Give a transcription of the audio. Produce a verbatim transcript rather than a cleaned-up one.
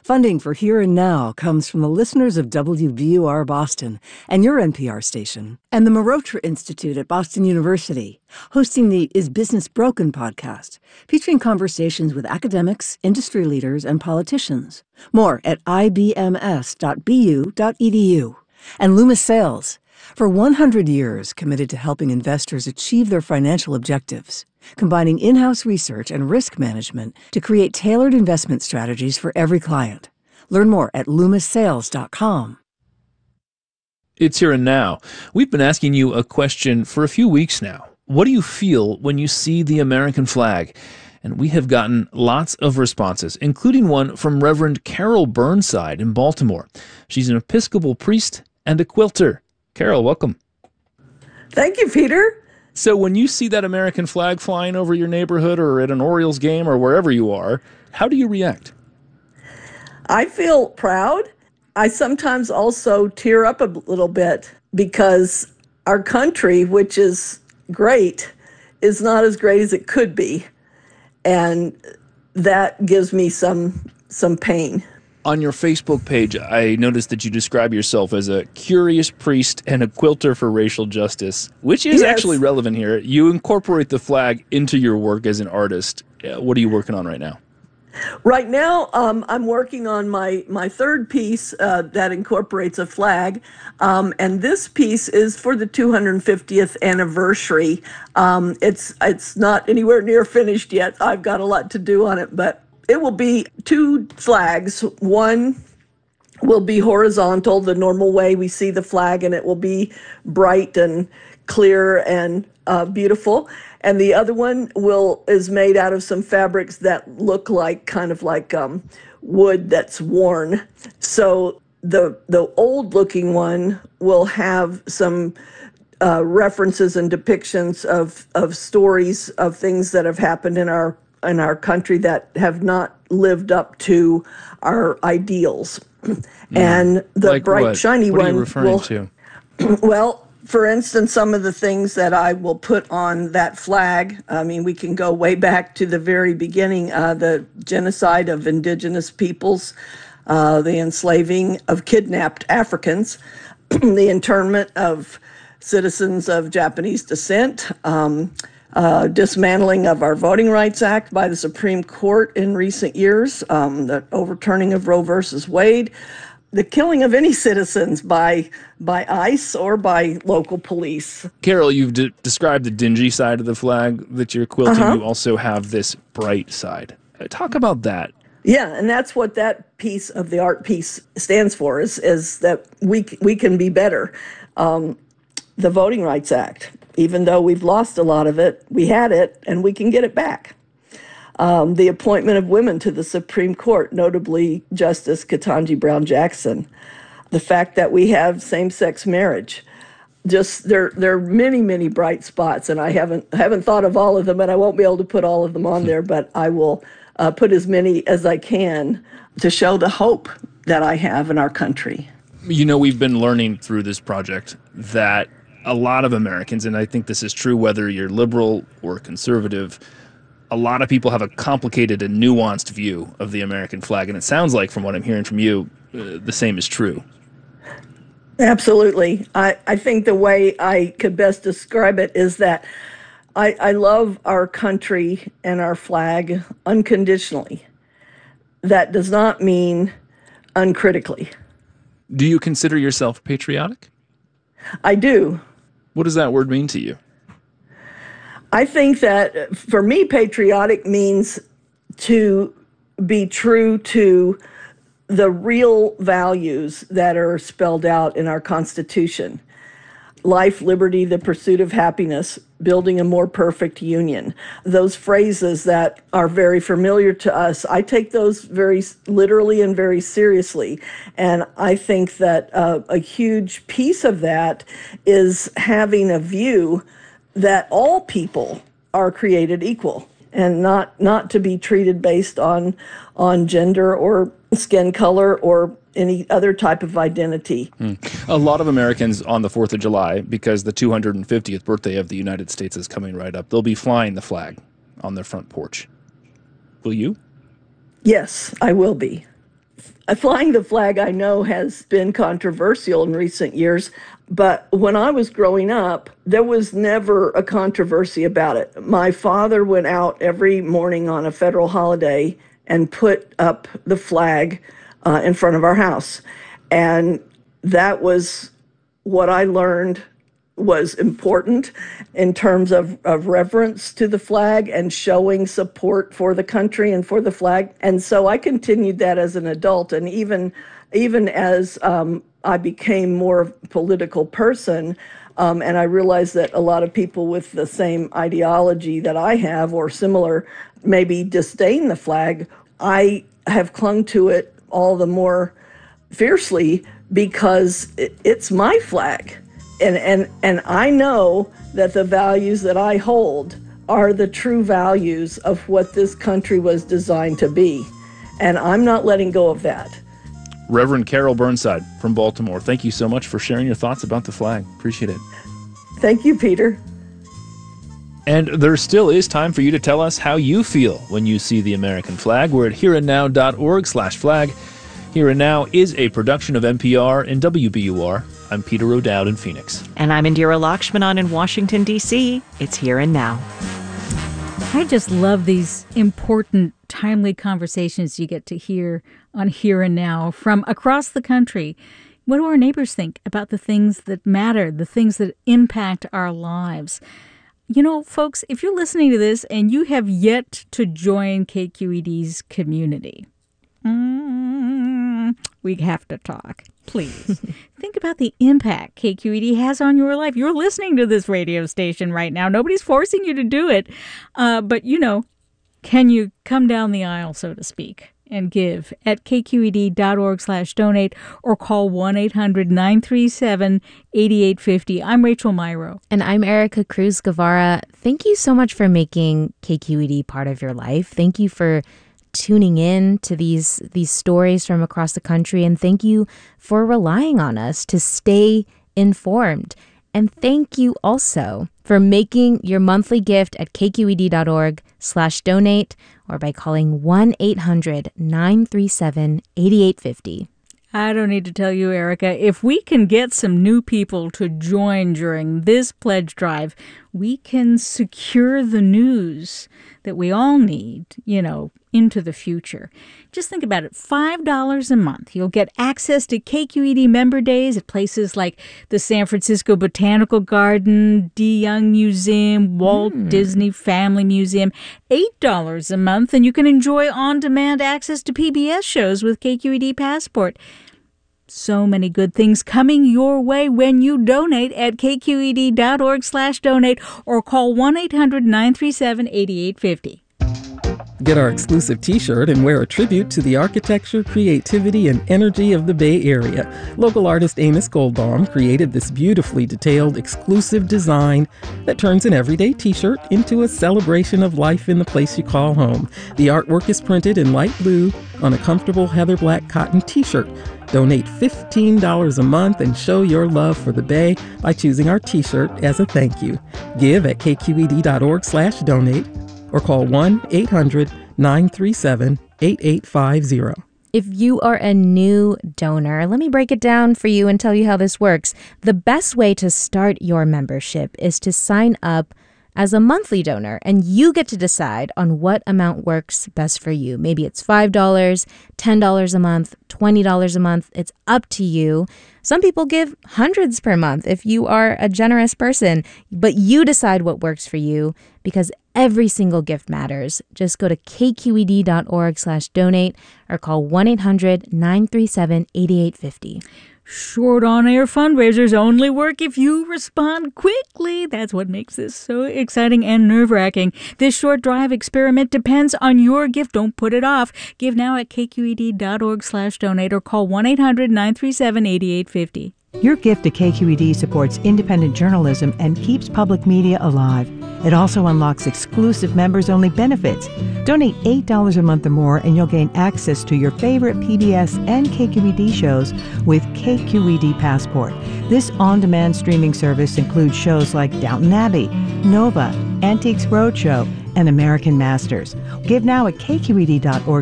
Funding for Here and Now comes from the listeners of W B U R Boston and your N P R station, and the Marotra Institute at Boston University, hosting the Is Business Broken podcast, featuring conversations with academics, industry leaders, and politicians. More at I B M S dot B U dot E D U. And Loomis Sayles, for one hundred years committed to helping investors achieve their financial objectives, combining in-house research and risk management to create tailored investment strategies for every client. Learn more at loomis sayles dot com. It's Here and Now. We've been asking you a question for a few weeks now. What do you feel when you see the American flag? And we have gotten lots of responses, including one from Reverend Carol Burnside in Baltimore. She's an Episcopal priest and a quilter. Carol, welcome. Thank you, Peter. So when you see that American flag flying over your neighborhood or at an Orioles game or wherever you are, how do you react? I feel proud. I sometimes also tear up a little bit because our country, which is great, is not as great as it could be. And that gives me some some pain. On your Facebook page, I noticed that you describe yourself as a curious priest and a quilter for racial justice, which is Yes. actually relevant here. You incorporate the flag into your work as an artist. Uh, What are you working on right now? Right now, um, I'm working on my, my third piece uh, that incorporates a flag. Um, and this piece is for the two hundred fiftieth anniversary. Um, it's, it's not anywhere near finished yet. I've got a lot to do on it, but it will be two flags. One will be horizontal, the normal way we see the flag, and it will be bright and clear and uh, beautiful. And the other one will is made out of some fabrics that look like kind of like um, wood that's worn. So the the old looking one will have some uh, references and depictions of of stories of things that have happened in our in our country that have not lived up to our ideals. And the Like bright, what? shiny What are one you referring will, to? well, for instance, some of the things that I will put on that flag, I mean, we can go way back to the very beginning, uh, the genocide of indigenous peoples, uh, the enslaving of kidnapped Africans, the internment of citizens of Japanese descent, um, uh, dismantling of our Voting Rights Act by the Supreme Court in recent years, um, the overturning of Roe versus Wade, the killing of any citizens by by ICE or by local police. Carol, you've de- described the dingy side of the flag that you're quilting. Uh-huh. You also have this bright side. Uh, Talk about that. Yeah, and that's what that piece of the art piece stands for, is is that we c- we can be better. Um, the Voting Rights Act, even though we've lost a lot of it, we had it, and we can get it back. Um, the appointment of women to the Supreme Court, notably Justice Ketanji Brown Jackson. The fact that we have same-sex marriage. Just there, there are many, many bright spots, and I haven't haven't thought of all of them, and I won't be able to put all of them on there, but I will uh, put as many as I can to show the hope that I have in our country. You know, we've been learning through this project that a lot of Americans, and I think this is true whether you're liberal or conservative, a lot of people have a complicated and nuanced view of the American flag. And it sounds like, from what I'm hearing from you, uh, the same is true. Absolutely. I, I think the way I could best describe it is that I, I love our country and our flag unconditionally. That does not mean uncritically. Do you consider yourself patriotic? I do. What does that word mean to you? I think that for me, patriotic means to be true to the real values that are spelled out in our Constitution. Life, liberty, the pursuit of happiness, building a more perfect union. Those phrases that are very familiar to us, I take those very literally and very seriously. And I think that uh, a huge piece of that is having a view that all people are created equal and not not to be treated based on on gender or skin color or any other type of identity. Mm. A lot of Americans on the fourth of July, because the two hundred fiftieth birthday of the United States is coming right up, they'll be flying the flag on their front porch. Will you? Yes, I will be. flying the flag, I know, has been controversial in recent years, but when I was growing up, there was never a controversy about it. My father went out every morning on a federal holiday and put up the flag uh, in front of our house. And that was what I learned was important in terms of, of reverence to the flag and showing support for the country and for the flag. And so I continued that as an adult. And even, even as um, I became more political person, um, and I realized that a lot of people with the same ideology that I have or similar maybe disdain the flag, I have clung to it all the more fiercely because it, it's my flag. And, and, and I know that the values that I hold are the true values of what this country was designed to be. And I'm not letting go of that. Reverend Carol Burnside from Baltimore, thank you so much for sharing your thoughts about the flag. Appreciate it. Thank you, Peter. And there still is time for you to tell us how you feel when you see the American flag. We're at hereandnow.org slash flag. Here and Now is a production of N P R and W B U R. I'm Peter O'Dowd in Phoenix. And I'm Indira Lakshmanan in Washington, D C. It's Here and Now. I just love these important, timely conversations you get to hear on Here and Now from across the country. What do our neighbors think about the things that matter, the things that impact our lives? You know, folks, if you're listening to this and you have yet to join K Q E D's community, mm, we have to talk. Please think about the impact K Q E D has on your life. You're listening to this radio station right now. Nobody's forcing you to do it. Uh, but, you know, can you come down the aisle, so to speak, and give at kqed.org slash donate or call one eight hundred nine three seven eight eight five zero. I'm Rachel Myrow. And I'm Erica Cruz Guevara. Thank you so much for making K Q E D part of your life. Thank you for tuning in to these these stories from across the country, and thank you for relying on us to stay informed. And thank you also for making your monthly gift at kqed.org slash donate or by calling one eight hundred nine three seven eight eight five zero. I don't need to tell you, Erica, if we can get some new people to join during this pledge drive, we can secure the news that we all need, you know, into the future. Just think about it. five dollars a month. You'll get access to K Q E D member days at places like the San Francisco Botanical Garden, De Young Museum, Walt mm. Disney Family Museum. eight dollars a month, and you can enjoy on-demand access to P B S shows with K Q E D Passport. So many good things coming your way when you donate at kqed.org slash donate or call one eight hundred nine three seven eight eight five zero. Get our exclusive t-shirt and wear a tribute to the architecture, creativity, and energy of the Bay Area. Local artist Amos Goldbaum created this beautifully detailed, exclusive design that turns an everyday t-shirt into a celebration of life in the place you call home. The artwork is printed in light blue on a comfortable heather black cotton t-shirt. Donate fifteen dollars a month and show your love for the Bay by choosing our t-shirt as a thank you. Give at kqed.org slash donate or call one eight hundred nine three seven eight eight five zero. If you are a new donor, let me break it down for you and tell you how this works. The best way to start your membership is to sign up as a monthly donor, and you get to decide on what amount works best for you. Maybe it's five dollars, ten dollars a month, twenty dollars a month. It's up to you. Some people give hundreds per month if you are a generous person, but you decide what works for you because every single gift matters. Just go to kqed.org slash donate or call one eight hundred nine three seven eight eight five zero. Short on-air fundraisers only work if you respond quickly. That's what makes this so exciting and nerve-wracking. This short drive experiment depends on your gift. Don't put it off. Give now at kqed.org slash donate or call one eight hundred nine three seven eight eight five zero. Your gift to K Q E D supports independent journalism and keeps public media alive. It also unlocks exclusive members-only benefits. Donate eight dollars a month or more and you'll gain access to your favorite P B S and K Q E D shows with K Q E D Passport. This on-demand streaming service includes shows like Downton Abbey, Nova, Antiques Roadshow, and American Masters. Give now at kqed.org